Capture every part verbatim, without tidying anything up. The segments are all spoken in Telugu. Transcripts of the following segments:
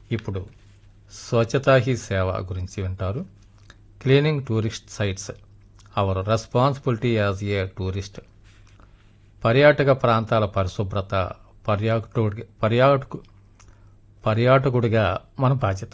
ఇప్పుడు స్వచ్ఛతా హీ సేవ గురించి వింటారు. Cleaning tourist sites our responsibility as a tourist. పర్యాటక ప్రాంతాల పరిశుభ్రత పర్యాటకుడి పర్యాటకు పర్యాటకుడిగా మన బాధ్యత.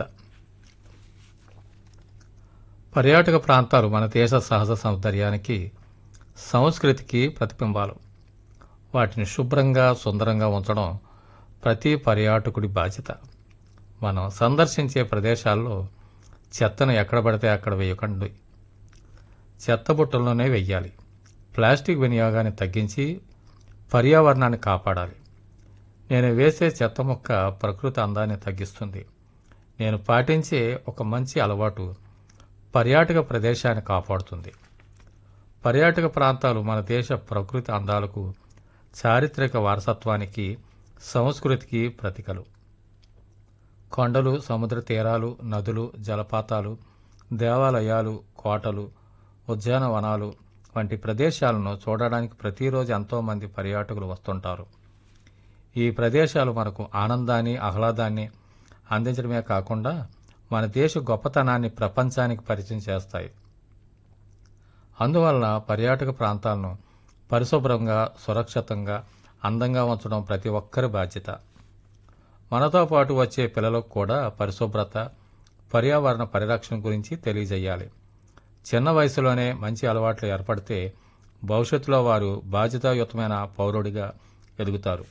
పర్యాటక ప్రాంతాలు మన దేశ సహజ సౌందర్యానికి, సంస్కృతికి ప్రతిబింబాలు. వాటిని శుభ్రంగా, సుందరంగా ఉంచడం ప్రతి పర్యాటకుడి బాధ్యత. మనం సందర్శించే ప్రదేశాల్లో చెత్తను ఎక్కడ పడితే అక్కడ వేయకండి. చెత్త బుట్టల్లోనే వెయ్యాలి. ప్లాస్టిక్ వినియోగాన్ని తగ్గించి పర్యావరణాన్ని కాపాడాలి. నేను వేసే చెత్త ముక్క ప్రకృతి అందాన్ని తగ్గిస్తుంది. నేను పాటించే ఒక మంచి అలవాటు పర్యాటక ప్రదేశాన్ని కాపాడుతుంది. పర్యాటక ప్రాంతాలు మన దేశ ప్రకృతి అందాలకు, చారిత్రక వారసత్వానికి, సంస్కృతికి ప్రతీకలు. కొండలు, సముద్ర తీరాలు, నదులు, జలపాతాలు, దేవాలయాలు, కోటలు, ఉద్యానవనాలు వంటి ప్రదేశాలను చూడడానికి ప్రతిరోజు ఎంతోమంది పర్యాటకులు వస్తుంటారు. ఈ ప్రదేశాలు మనకు ఆనందాన్ని, ఆహ్లాదాన్ని అందించడమే కాకుండా మన దేశ గొప్పతనాన్ని ప్రపంచానికి పరిచయం చేస్తాయి. అందువలన పర్యాటక ప్రాంతాలను పరిశుభ్రంగా, సురక్షితంగా, అందంగా ఉంచడం ప్రతి ఒక్కరి బాధ్యత. మనతో పాటు వచ్చే పిల్లలకు కూడా పరిశుభ్రత, పర్యావరణ పరిరక్షణ గురించి తెలియజేయాలి. చిన్న వయసులోనే మంచి అలవాట్లు ఏర్పడితే భవిష్యత్తులో వారు బాధ్యతాయుతమైన పౌరుడిగా ఎదుగుతారు.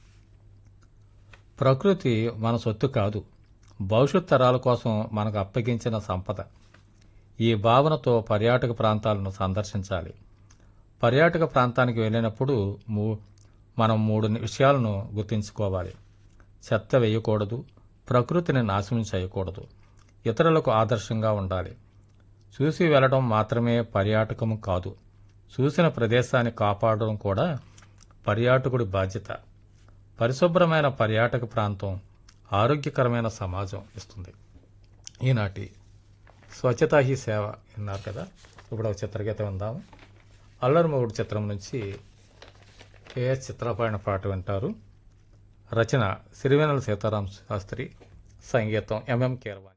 ప్రకృతి మన సొత్తు కాదు, భవిష్యత్ తరాల కోసం మనకు అప్పగించిన సంపద. ఈ భావనతో పర్యాటక ప్రాంతాలను సందర్శించాలి. పర్యాటక ప్రాంతానికి వెళ్ళినప్పుడు మనం మూడు విషయాలను గుర్తుంచుకోవాలి. చెత్త వేయకూడదు, ప్రకృతిని నాశనం చేయకూడదు, ఇతరులకు ఆదర్శంగా ఉండాలి. చూసి వెళ్ళడం మాత్రమే పర్యాటకం కాదు, చూసిన ప్రదేశాన్ని కాపాడడం కూడా పర్యాటకుడి బాధ్యత. పరిశుభ్రమైన పర్యాటక ప్రాంతం ఆరోగ్యకరమైన సమాజం ఇస్తుంది. ఈనాటి స్వచ్ఛతా హీ సేవ విన్నారు కదా. ఇప్పుడు ఒక చిత్రగీత విందాము. అల్లరి మొగుడు చిత్రం నుంచి కేఎస్ చిత్రపాయణ పాట వింటారు. రచన సిరివెన్నెల సీతారాం శాస్త్రి, సంగీతం ఎంఎం కీరవాణి.